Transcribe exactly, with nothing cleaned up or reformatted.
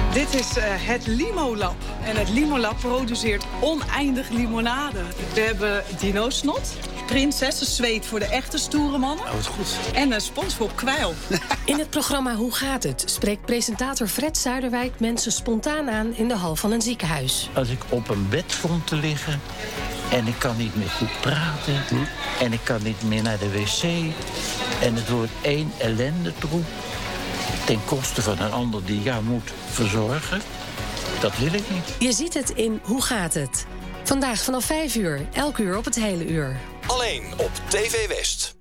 Dit is uh, het Limolab. En het Limolab produceert oneindig limonade. We hebben dino-snot, prinsessenzweet voor de echte stoere mannen. Oh, wat goed. En een SpongeBob kwijl. In het programma Hoe gaat het? Spreekt presentator Fred Zuiderwijk mensen spontaan aan in de hal van een ziekenhuis. Als ik op een bed vond te liggen en ik kan niet meer goed praten... Hm? en ik kan niet meer naar de wc en het wordt één ellendetroep... ten koste van een ander die jou moet verzorgen, dat wil ik niet. Je ziet het in Hoe gaat het? Vandaag vanaf vijf uur, elk uur op het hele uur. Alleen op T V West.